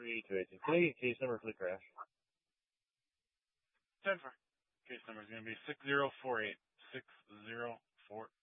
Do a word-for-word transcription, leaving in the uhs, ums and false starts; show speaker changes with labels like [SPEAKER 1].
[SPEAKER 1] three two eight two. Can I get case number for the crash?
[SPEAKER 2] ten four. Case number is going to be six zero four eight. six zero four